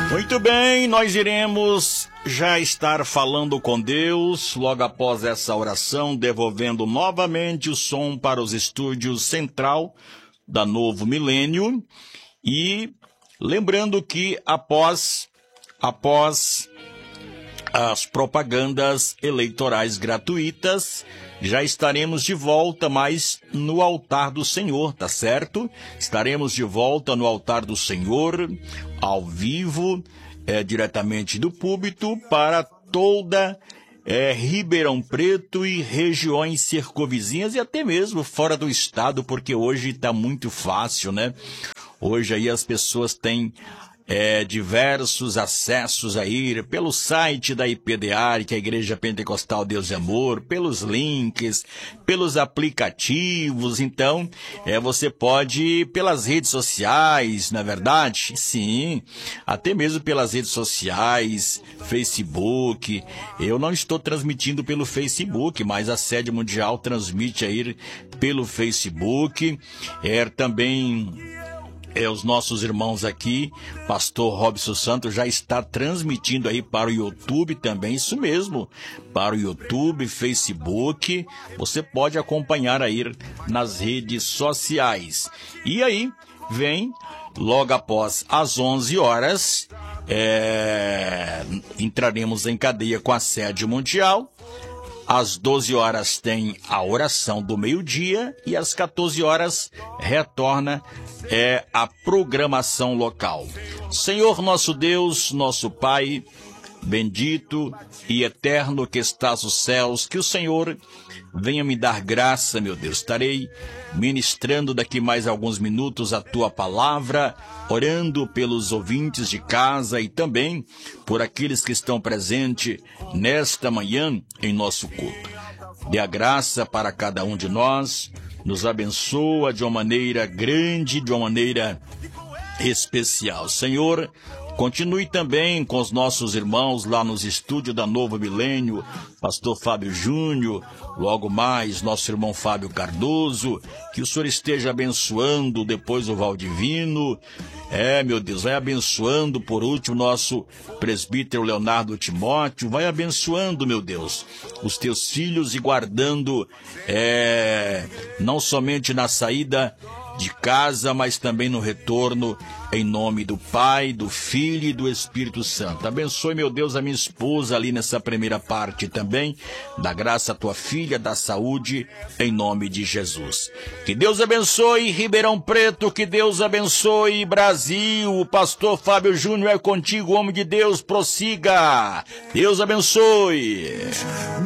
Muito bem, nós iremos já estar falando com Deus logo após essa oração, devolvendo novamente o som para os estúdios central da Novo Milênio e lembrando que após as propagandas eleitorais gratuitas, já estaremos de volta, mas no altar do Senhor, tá certo? Estaremos de volta no altar do Senhor, ao vivo, diretamente do púlpito, para toda Ribeirão Preto e regiões circunvizinhas e até mesmo fora do estado, porque hoje está muito fácil, né? Hoje aí as pessoas têm diversos acessos aí pelo site da IPDAR, que é a Igreja Pentecostal Deus e Amor, pelos links, pelos aplicativos. Então, você pode ir pelas redes sociais, na verdade? Sim, até mesmo pelas redes sociais, Facebook. Eu não estou transmitindo pelo Facebook, mas a Sede Mundial transmite aí pelo Facebook. Também os nossos irmãos aqui, pastor Robson Santos já está transmitindo aí para o YouTube também, isso mesmo, para o YouTube, Facebook, você pode acompanhar aí nas redes sociais. E aí, vem, logo após as 11 horas, entraremos em cadeia com a Sede Mundial. Às 12 horas tem a oração do meio-dia e às 14 horas retorna a programação local. Senhor nosso Deus, nosso Pai, bendito e eterno que estás nos céus, que o Senhor venha me dar graça, meu Deus. Estarei ministrando daqui mais alguns minutos a tua palavra, orando pelos ouvintes de casa e também por aqueles que estão presentes nesta manhã em nosso culto. Dê a graça para cada um de nós, nos abençoa de uma maneira grande, de uma maneira especial. Senhor, continue também com os nossos irmãos lá nos estúdios da Novo Milênio, pastor Fábio Júnior, logo mais nosso irmão Fábio Cardoso, que o Senhor esteja abençoando depois o Valdivino, meu Deus, vai abençoando, por último, nosso presbítero Leonardo Timóteo, vai abençoando, meu Deus, os teus filhos e guardando, não somente na saída de casa, mas também no retorno, em nome do Pai, do Filho e do Espírito Santo. Abençoe, meu Deus, a minha esposa ali nessa primeira parte também, dá graça à tua filha, da saúde, em nome de Jesus. Que Deus abençoe Ribeirão Preto, que Deus abençoe Brasil. O pastor Fábio Júnior é contigo, homem de Deus, prossiga. Deus abençoe.